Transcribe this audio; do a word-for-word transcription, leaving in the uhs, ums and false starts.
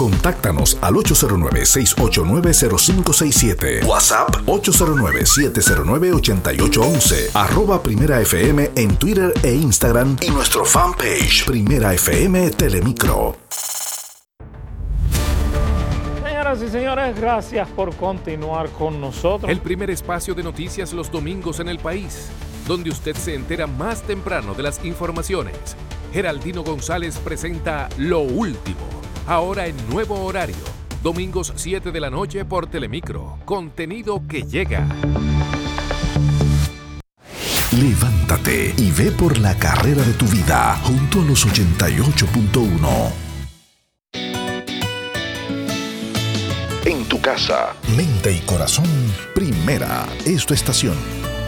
Contáctanos al ocho cero nueve, seis ocho nueve, cero cinco seis siete. WhatsApp ocho cero nueve, siete cero nueve, ocho ocho uno uno. Arroba Primera F M en Twitter e Instagram y nuestro fanpage Primera F M Telemicro. Señoras y señores, gracias por continuar con nosotros. El primer espacio de noticias los domingos en el país, donde usted se entera más temprano de las informaciones. Geraldino González presenta Lo Último, ahora en nuevo horario, domingos siete de la noche por Telemicro, contenido que llega. Levántate y ve por la carrera de tu vida junto a los ochenta y ocho punto uno. En tu casa, mente y corazón, Primera es tu estación.